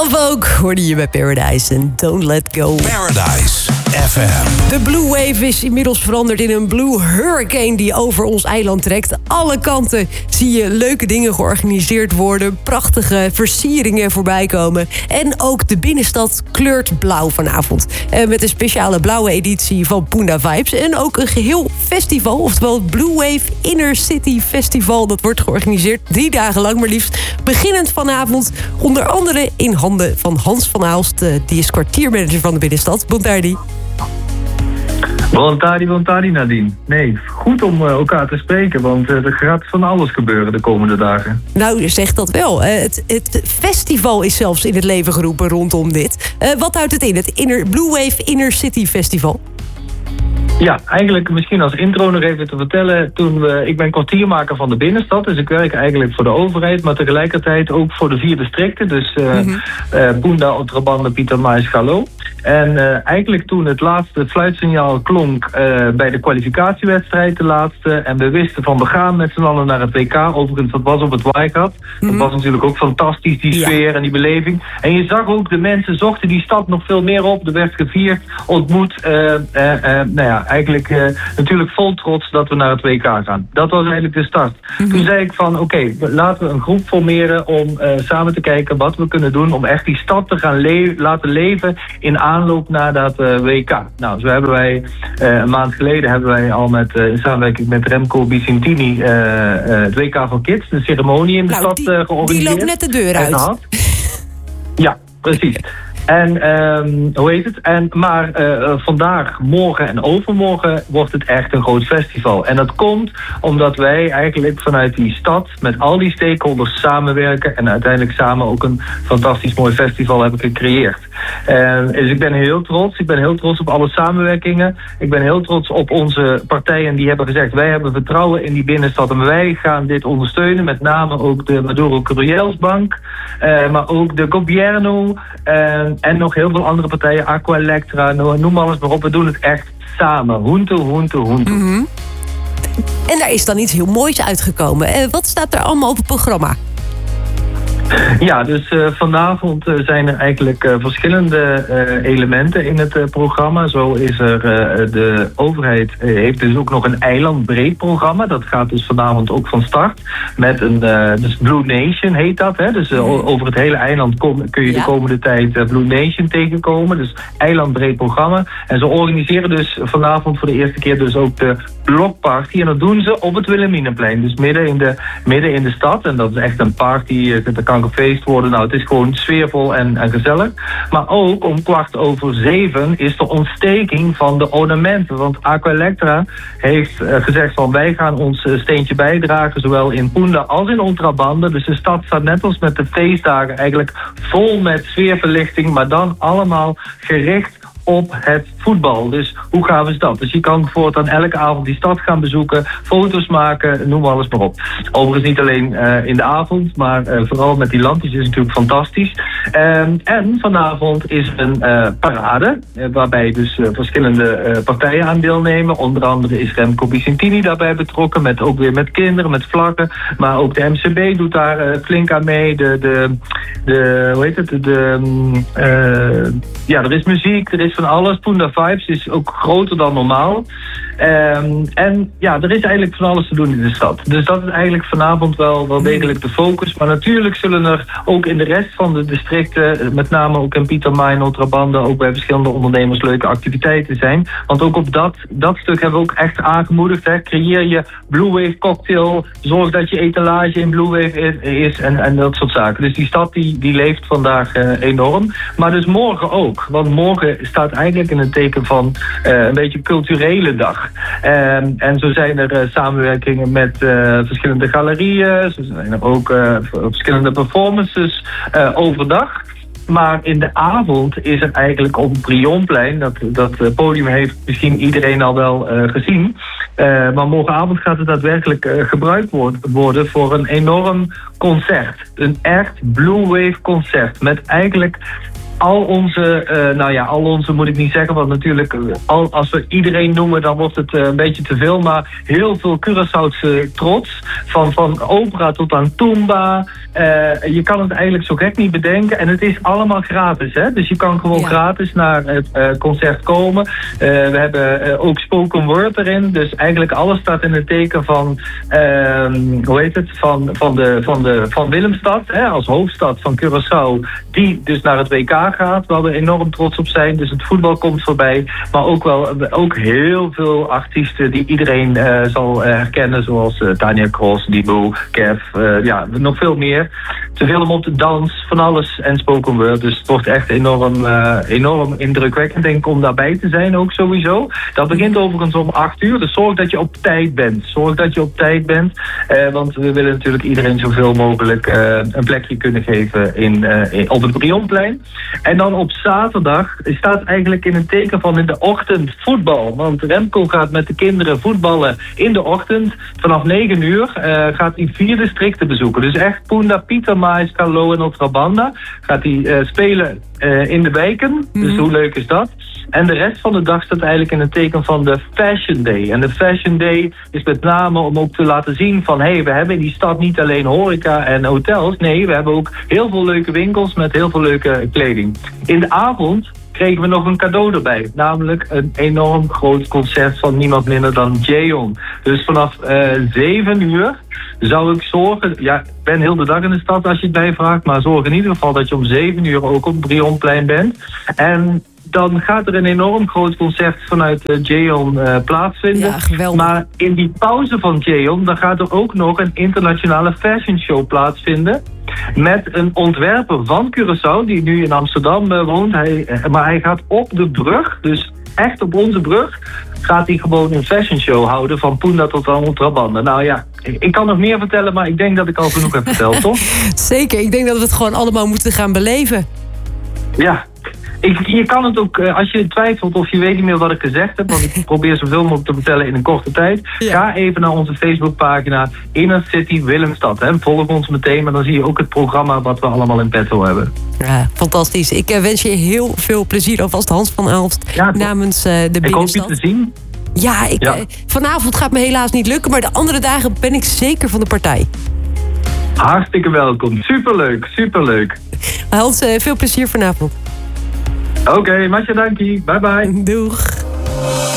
Ook hoorde je bij Paradise en Don't Let Go. Paradise FM. De Blue Wave is inmiddels veranderd in een Blue Hurricane die over ons eiland trekt. Alle kanten zie je leuke dingen georganiseerd worden, prachtige versieringen voorbij komen. En ook de binnenstad kleurt blauw vanavond. Met een speciale blauwe editie van Punda Vibes. En ook een geheel festival, oftewel het Blue Wave Inner City Festival. Dat wordt georganiseerd 3 dagen lang, maar liefst beginnend vanavond. Onder andere in handen van Hans van Aalst, die is kwartiermanager van de binnenstad. Bontardi. Bontari Nadine. Nee, goed om elkaar te spreken, want er gaat van alles gebeuren de komende dagen. Nou, zeg dat wel. Het festival is zelfs in het leven geroepen rondom dit. Wat houdt het in, het Blue Wave Inner City Festival? Ja, eigenlijk misschien als intro nog even te vertellen. Ik ben kwartiermaker van de binnenstad, dus ik werk eigenlijk voor de overheid, maar tegelijkertijd ook voor de 4 districten. Dus Punda, Otrabanda, Pietermarië, Schalo. En eigenlijk toen het laatste fluitsignaal klonk bij de kwalificatiewedstrijd, de laatste, en we wisten van we gaan met z'n allen naar het WK. Overigens, dat was op het Waaigat. Dat was natuurlijk ook fantastisch, die sfeer en die beleving. En je zag ook, de mensen zochten die stad nog veel meer op. Er werd gevierd, ontmoet. Eigenlijk natuurlijk vol trots dat we naar het WK gaan. Dat was eigenlijk de start. Toen zei ik van oké, laten we een groep formeren om samen te kijken wat we kunnen doen om echt die stad te gaan laten leven in aanloop naar dat WK. Nou, zo hebben wij een maand geleden al in samenwerking met Remco Vicentini het WK voor Kids, de ceremonie in de stad georganiseerd. Die loopt net de deur uit. Ja, precies. En hoe heet het? Maar vandaag, morgen en overmorgen wordt het echt een groot festival. En dat komt omdat wij eigenlijk vanuit die stad met al die stakeholders samenwerken en uiteindelijk samen ook een fantastisch mooi festival hebben gecreëerd. Dus ik ben heel trots. Ik ben heel trots op alle samenwerkingen. Ik ben heel trots op onze partijen die hebben gezegd wij hebben vertrouwen in die binnenstad en wij gaan dit ondersteunen. Met name ook de Maduro Curielsbank, maar ook de Gobierno en nog heel veel andere partijen, Aqua Electra, noem alles maar op. We doen het echt samen. Hoente. En daar is dan iets heel moois uitgekomen. Wat staat er allemaal op het programma? Ja, dus vanavond zijn er eigenlijk verschillende elementen in het programma. Zo is er de overheid heeft dus ook nog een eilandbreed programma. Dat gaat dus vanavond ook van start. Met een dus Blue Nation heet dat. Hè? Dus over het hele eiland kun je de komende tijd Blue Nation tegenkomen. Dus eilandbreed programma. En ze organiseren dus vanavond voor de eerste keer dus ook de Blokparty. En dat doen ze op het Wilhelminaplein. Dus midden in de stad. En dat is echt een party. Dat kan gefeest worden. Nou, het is gewoon sfeervol en gezellig. Maar ook om 6:15 is de ontsteking van de ornamenten. Want Aqua Electra heeft gezegd van wij gaan ons steentje bijdragen, zowel in Punda als in Otrabanda. Dus de stad staat net als met de feestdagen eigenlijk vol met sfeerverlichting, maar dan allemaal gericht op het voetbal. Dus hoe gaaf is dat? Dus je kan bijvoorbeeld aan elke avond die stad gaan bezoeken, foto's maken, noem alles maar op. Overigens niet alleen in de avond, maar vooral met die lampjes is natuurlijk fantastisch. En vanavond is een parade, waarbij dus verschillende partijen aan deelnemen. Onder andere is Remco Vicentini daarbij betrokken, ook weer met kinderen, met vlaggen. Maar ook de MCB doet daar flink aan mee. Er is muziek, er is van alles. Punda Vibes is ook groter dan normaal. En ja, er is eigenlijk van alles te doen in de stad. Dus dat is eigenlijk vanavond wel degelijk de focus. Maar natuurlijk zullen er ook in de rest van de districten, met name ook in Pietermarië en Otrabanda, ook bij verschillende ondernemers leuke activiteiten zijn. Want ook op dat stuk hebben we ook echt aangemoedigd. Hè. Creëer je Blue Wave cocktail. Zorg dat je etalage in Blue Wave is en dat soort zaken. Dus die stad die leeft vandaag enorm. Maar dus morgen ook. Want morgen staat eigenlijk in het teken van een beetje culturele dag. En zo zijn er samenwerkingen met verschillende galerieën. Zo zijn er ook verschillende performances overdag. Maar in de avond is er eigenlijk op het Brionplein, dat podium heeft misschien iedereen al wel gezien. Maar morgenavond gaat het daadwerkelijk gebruikt worden voor een enorm concert. Een echt Blue Wave concert. Met eigenlijk al onze moet ik niet zeggen, want natuurlijk als we iedereen noemen dan wordt het een beetje te veel, maar heel veel Curaçaose trots, van opera tot aan Tumba, je kan het eigenlijk zo gek niet bedenken. En het is allemaal gratis, hè? Dus je kan gewoon gratis naar het concert komen. We hebben ook spoken word erin. Dus eigenlijk alles staat in het teken van... van Willemstad, hè, als hoofdstad van Curaçao, die dus naar het WK gaat, waar we enorm trots op zijn. Dus het voetbal komt voorbij, maar ook heel veel artiesten die iedereen zal herkennen, zoals Tanja Cross, Dibo, Kev, nog veel meer. Zoveel om op de dans, van alles en spoken word. Dus het wordt echt enorm indrukwekkend, denk ik, om daarbij te zijn ook sowieso. Dat begint overigens om 8:00, dus zorg dat je op tijd bent. Want we willen natuurlijk iedereen zoveel mogelijk een plekje kunnen geven op het Brionplein. En dan op zaterdag staat eigenlijk in het teken van in de ochtend voetbal. Want Remco gaat met de kinderen voetballen in de ochtend. Vanaf 9:00 gaat hij 4 districten bezoeken. Dus echt Punda, Pieter, Maïs, Calo en Otrabanda gaat hij spelen in de wijken. Dus hoe leuk is dat? En de rest van de dag staat eigenlijk in het teken van de Fashion Day. En de Fashion Day is met name om ook te laten zien van... we hebben in die stad niet alleen horeca en hotels. Nee, we hebben ook heel veel leuke winkels met heel veel leuke kleding. In de avond kregen we nog een cadeau erbij. Namelijk een enorm groot concert van niemand minder dan Jayon. Dus vanaf 7:00 zou ik zorgen... Ja, ik ben heel de dag in de stad als je het mij vraagt... maar zorg in ieder geval dat je om 7:00 ook op het Brionplein bent. En dan gaat er een enorm groot concert vanuit Jayon plaatsvinden. Ja, geweldig. Maar in die pauze van Jayon, dan gaat er ook nog een internationale fashion show plaatsvinden. Met een ontwerper van Curaçao, die nu in Amsterdam woont. Maar hij gaat op de brug, dus echt op onze brug, gaat hij gewoon een fashion show houden van Punda tot aan Otrabanda. Nou ja, ik kan nog meer vertellen, maar ik denk dat ik al genoeg heb verteld, toch? Zeker, ik denk dat we het gewoon allemaal moeten gaan beleven. Ja. Je kan het ook, als je twijfelt of je weet niet meer wat ik gezegd heb... want ik probeer zoveel mogelijk te vertellen in een korte tijd... ga even naar onze Facebookpagina Inner City Willemstad. Hè. Volg ons meteen, maar dan zie je ook het programma... wat we allemaal in petto hebben. Ja, fantastisch. Ik wens je heel veel plezier alvast, Hans van Aalst, namens de Binnenstad. Ik hoop je te zien. Ja, vanavond gaat me helaas niet lukken... maar de andere dagen ben ik zeker van de partij. Hartstikke welkom. Superleuk. Hans, veel plezier vanavond. Oké, Masja, dankie. Bye bye. Doeg.